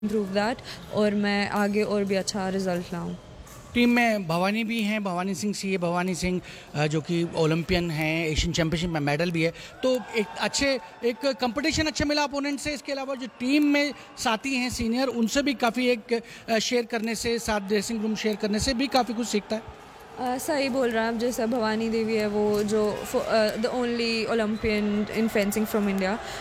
Improve that और मैं आगे और भी अच्छा रिजल्ट लाऊं। टीम में भवानी भी हैं, भवानी सिंह सी ए भवानी सिंह जो कि ओलंपियन हैं, एशियन चैंपियनशिप में मेडल भी है। तो एक कंपटीशन अच्छा मिला अपोनेंट से। इसके अलावा जो टीम में साथी हैं सीनियर, उनसे भी काफ़ी शेयर करने से, साथ ड्रेसिंग रूम शेयर करने से भी काफ़ी कुछ सीखता है। सही बोल रहा है आप। जैसा भवानी देवी है वो जो the only Olympian in fencing from India,